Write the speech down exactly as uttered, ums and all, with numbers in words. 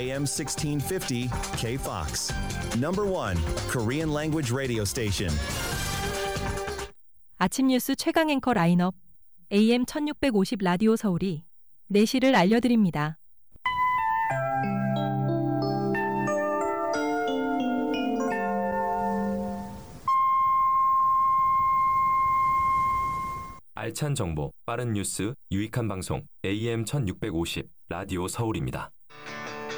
에이엠 십육백오십 K-Fox. Number one Korean language radio station. 아침 뉴스 최강 앵커 라인업 에이엠 천육백오십 라디오 서울이 내시를 알려드립니다. 알찬 정보, 빠른 뉴스, 유익한 방송 에이엠 천육백오십 라디오 서울입니다.